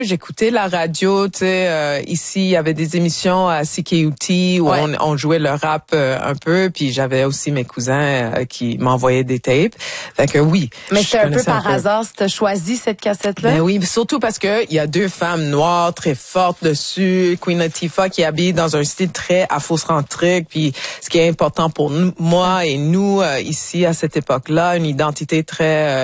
J'écoutais la radio, tu sais, ici, il y avait des émissions à CKUT où on jouait le rap un peu, puis j'avais aussi mes cousins qui m'envoyaient des tapes. Fait que oui. Mais c'est un peu par hasard si t'as choisi cette cassette-là? Ben oui, surtout parce que il y a deux femmes noires très fortes dessus, Queen Latifah qui habille dans un style très afrocentrique, puis ce qui est important pour moi et nous ici à cette époque-là, une identité très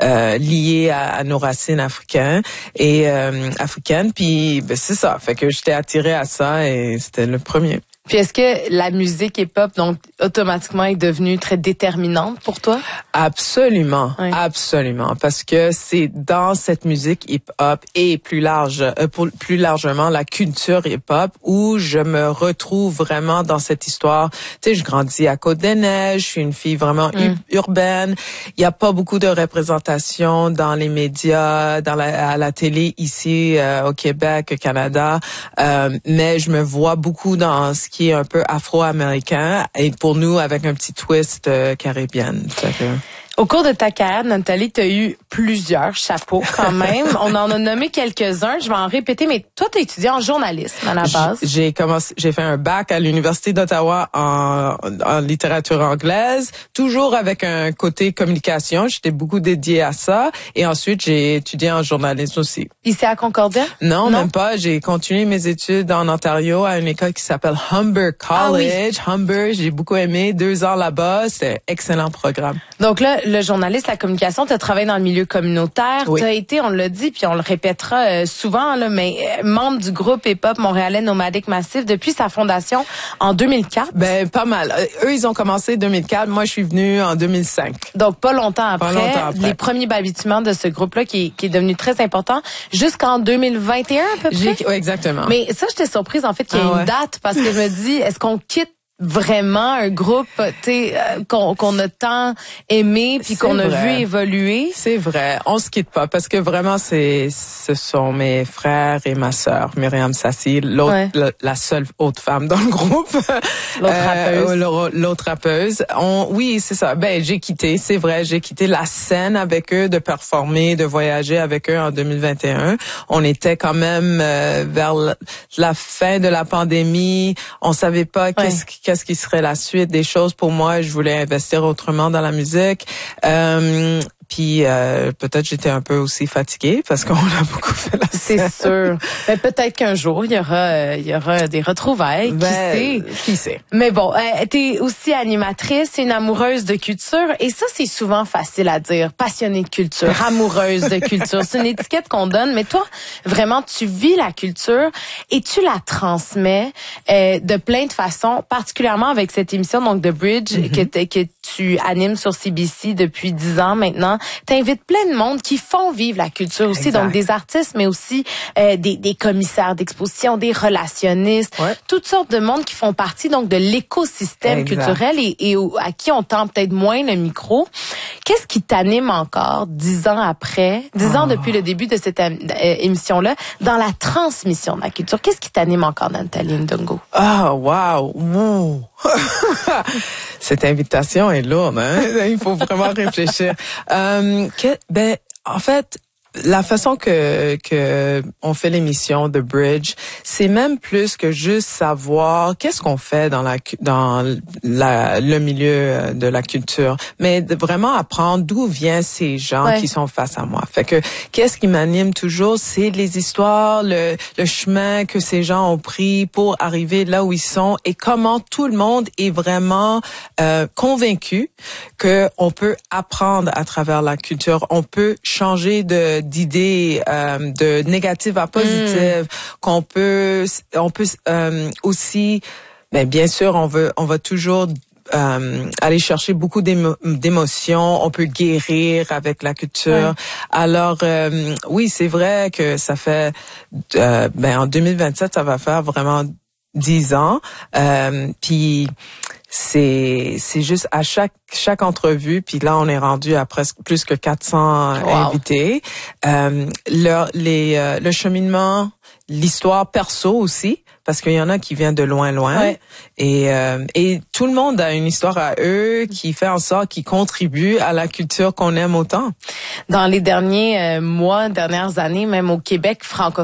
liée à nos racines africaines et africaine, puis ben, c'est ça. Fait que j'étais attirée à ça et c'était le premier. Puis est-ce que la musique hip-hop, donc, automatiquement est devenue très déterminante pour toi? Absolument, absolument. Parce que c'est dans cette musique hip-hop et plus largement la culture hip-hop où je me retrouve vraiment dans cette histoire. Tu sais, je grandis à Côte-des-Neiges, je suis une fille vraiment urbaine. Il y a pas beaucoup de représentation dans les médias, à la télé ici au Québec, au Canada. Mais je me vois beaucoup dans ce qui est un peu afro-américain et pour nous avec un petit twist caribéenne. Au cours de ta carrière, Nathalie, tu as eu plusieurs chapeaux quand même. On en a nommé quelques-uns, je vais en répéter, mais toi, tu as étudié en journalisme à la base. J'ai fait un bac à l'Université d'Ottawa en littérature anglaise, toujours avec un côté communication. J'étais beaucoup dédiée à ça. Et ensuite, j'ai étudié en journalisme aussi. Ici à Concordia? Non, même pas. J'ai continué mes études en Ontario à une école qui s'appelle Humber College. Ah oui. Humber, j'ai beaucoup aimé. 2 ans là-bas. C'était un excellent programme. Donc là, le journaliste, la communication, tu as travaillé dans le milieu communautaire. Oui. Tu as été, on l'a dit, puis on le répétera souvent, là, mais membre du groupe hip-hop montréalais Nomadic Massif depuis sa fondation en 2004. Ben, pas mal. Eux, ils ont commencé en 2004. Moi, je suis venue en 2005. Donc, pas longtemps après. Les premiers balbutiements de ce groupe-là qui est devenu très important jusqu'en 2021 à peu près. Oui, exactement. Mais ça, j'étais surprise, en fait, qu'il y ait une date parce que je me dis, est-ce qu'on quitte vraiment un groupe qu'on a tant aimé puis qu'on a vu évoluer? C'est vrai, on se quitte pas parce que vraiment ce sont mes frères et ma sœur, Myriam Sassi, la seule autre femme dans le groupe. L'autre rappeuse. Oui, c'est ça. Ben j'ai quitté, c'est vrai, j'ai quitté la scène avec eux, de performer, de voyager avec eux en 2021. On était quand même vers la fin de la pandémie, on savait pas qu'est-ce qui serait la suite des choses pour moi. Je voulais investir autrement dans la musique. Puis peut-être j'étais un peu aussi fatiguée parce qu'on a beaucoup fait la scène. C'est sûr. Mais peut-être qu'un jour il y aura des retrouvailles. Qui sait. Mais bon, t'es aussi animatrice, une amoureuse de culture et ça c'est souvent facile à dire. Passionnée de culture, amoureuse de culture, c'est une étiquette qu'on donne. Mais toi, vraiment, tu vis la culture et tu la transmets de plein de façons, particulièrement avec cette émission donc The Bridge que tu animes sur CBC depuis 10 ans maintenant. T'invites plein de monde qui font vivre la culture aussi, donc des artistes, mais aussi des commissaires d'exposition, des relationnistes, toutes sortes de monde qui font partie donc de l'écosystème culturel et à qui on tend peut-être moins le micro. Qu'est-ce qui t'anime encore 10 ans après, 10 ans depuis le début de cette émission-là, dans la transmission de la culture? Qu'est-ce qui t'anime encore, Nathalie Ndongo? Ah, wow! Cette invitation est lourde, hein? Il faut vraiment réfléchir. En fait, la façon que on fait l'émission The Bridge, c'est même plus que juste savoir qu'est-ce qu'on fait dans le milieu de la culture, mais de vraiment apprendre d'où viennent ces gens qui sont face à moi. Fait que qu'est-ce qui m'anime toujours, c'est les histoires, le chemin que ces gens ont pris pour arriver là où ils sont et comment tout le monde est vraiment convaincu que on peut apprendre à travers la culture, on peut changer d'idées de négatives à positives, qu'on peut aussi, bien sûr, on va toujours aller chercher beaucoup d'émotions, on peut guérir avec la culture. Alors oui, c'est vrai que ça fait en 2027 ça va faire vraiment 10 ans. Puis c'est juste à chaque entrevue, puis là on est rendu à presque plus que 400 invités. Le cheminement, l'histoire perso aussi, parce qu'il y en a qui viennent de loin et tout le monde a une histoire à eux qui fait en sorte qu'ils contribuent à la culture qu'on aime autant. Dans les derniers mois, dernières années, même au Québec francophone,